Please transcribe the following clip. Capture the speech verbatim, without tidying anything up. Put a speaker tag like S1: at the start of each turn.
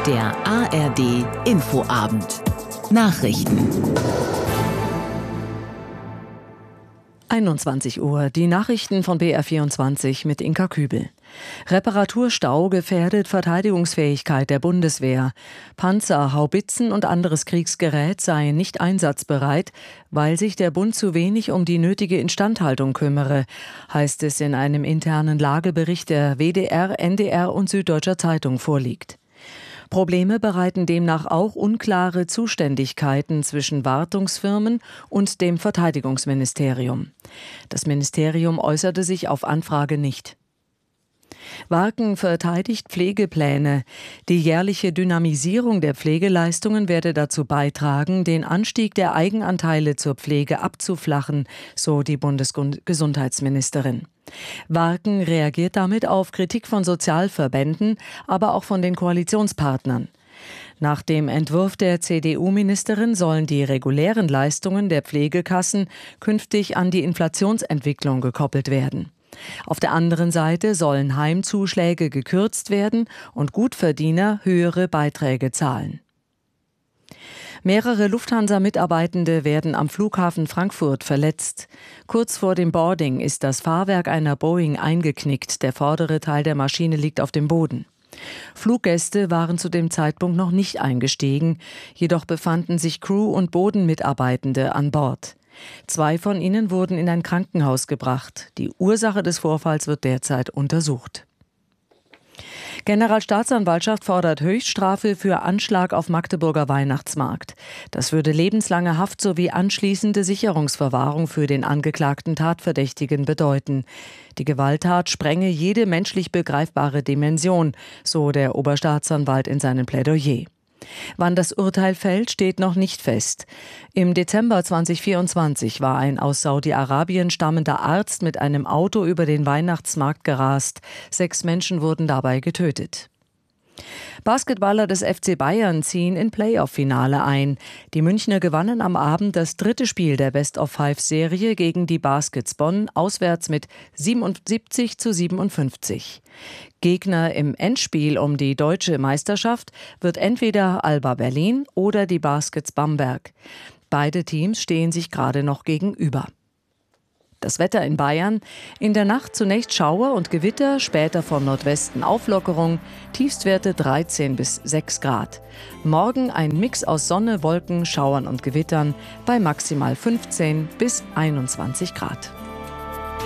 S1: Der A R D Infoabend. Nachrichten.
S2: einundzwanzig Uhr, die Nachrichten von B R vierundzwanzig mit Inka Kübel. Reparaturstau gefährdet Verteidigungsfähigkeit der Bundeswehr. Panzer, Haubitzen und anderes Kriegsgerät seien nicht einsatzbereit, weil sich der Bund zu wenig um die nötige Instandhaltung kümmere, heißt es in einem internen Lagebericht der W D R, N D R und Süddeutscher Zeitung vorliegt. Probleme bereiten demnach auch unklare Zuständigkeiten zwischen Wartungsfirmen und dem Verteidigungsministerium. Das Ministerium äußerte sich auf Anfrage nicht. Warken verteidigt Pflegepläne. Die jährliche Dynamisierung der Pflegeleistungen werde dazu beitragen, den Anstieg der Eigenanteile zur Pflege abzuflachen, so die Bundesgesundheitsministerin. Warken reagiert damit auf Kritik von Sozialverbänden, aber auch von den Koalitionspartnern. Nach dem Entwurf der C D U-Ministerin sollen die regulären Leistungen der Pflegekassen künftig an die Inflationsentwicklung gekoppelt werden. Auf der anderen Seite sollen Heimzuschläge gekürzt werden und Gutverdiener höhere Beiträge zahlen. Mehrere Lufthansa-Mitarbeitende werden am Flughafen Frankfurt verletzt. Kurz vor dem Boarding ist das Fahrwerk einer Boeing eingeknickt. Der vordere Teil der Maschine liegt auf dem Boden. Fluggäste waren zu dem Zeitpunkt noch nicht eingestiegen, jedoch befanden sich Crew- und Bodenmitarbeitende an Bord. Zwei von ihnen wurden in ein Krankenhaus gebracht. Die Ursache des Vorfalls wird derzeit untersucht. Generalstaatsanwaltschaft fordert Höchststrafe für Anschlag auf Magdeburger Weihnachtsmarkt. Das würde lebenslange Haft sowie anschließende Sicherungsverwahrung für den angeklagten Tatverdächtigen bedeuten. Die Gewalttat sprenge jede menschlich begreifbare Dimension, so der Oberstaatsanwalt in seinem Plädoyer. Wann das Urteil fällt, steht noch nicht fest. Im Dezember zweitausendvierundzwanzig war ein aus Saudi-Arabien stammender Arzt mit einem Auto über den Weihnachtsmarkt gerast. Sechs Menschen wurden dabei getötet. Basketballer des F C Bayern ziehen in Playoff-Finale ein. Die Münchner gewannen am Abend das dritte Spiel der Best-of-Five-Serie gegen die Baskets Bonn auswärts mit siebenundsiebzig zu siebenundfünfzig. Gegner im Endspiel um die deutsche Meisterschaft wird entweder Alba Berlin oder die Baskets Bamberg. Beide Teams stehen sich gerade noch gegenüber. Das Wetter in Bayern: in der Nacht zunächst Schauer und Gewitter, später vom Nordwesten Auflockerung, Tiefstwerte dreizehn bis sechs Grad. Morgen ein Mix aus Sonne, Wolken, Schauern und Gewittern bei maximal fünfzehn bis einundzwanzig Grad.